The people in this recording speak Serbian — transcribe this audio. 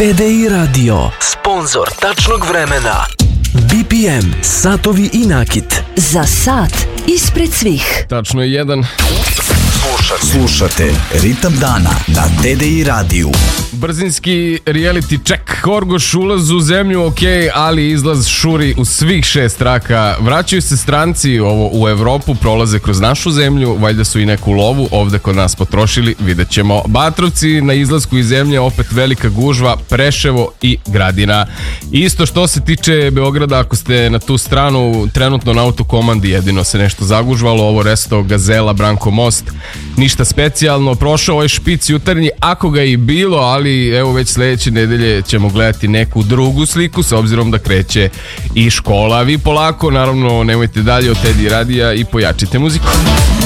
TDI Radio, sponzor tačnog vremena. BPM, satovi i nakit. Za sat ispred svih. Tačno je 1. Slušate Ritam dana na TDI radiju. Brzinski reality check. Horgoš ulaz u zemlju ok, ali izlaz šuri u svih 6 traka. Vraćaju se stranci u Evropu, prolaze kroz našu zemlju, valjda su i neku lovu ovde kod nas potrošili, vidjet ćemo. Batrovci na izlasku iz zemlje, opet velika gužva, Preševo i Gradina. Isto što se tiče Beograda, ako ste na tu stranu, trenutno na autokomandi jedino se nešto zagužvalo, ovo Resto, Gazela, Branko Most, ništa specijalno. Prošao je špic jutarnji, ako ga i bilo, ali evo već sledeće nedelje ćemo gledati neku drugu sliku, s obzirom da kreće i škola. Vi polako, naravno, nemojte dalje od Teddy radija i pojačite muziku.